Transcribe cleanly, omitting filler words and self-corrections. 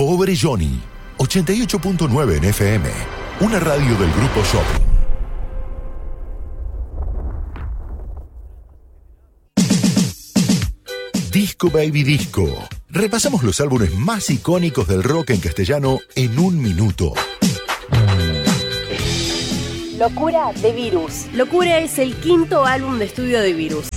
Pobre Johnny, 88.9 en FM, una radio del Grupo Shopping. Disco Baby Disco. Repasamos los álbumes más icónicos del rock en castellano en un minuto. Locura de Virus. Locura es el quinto álbum de estudio de Virus.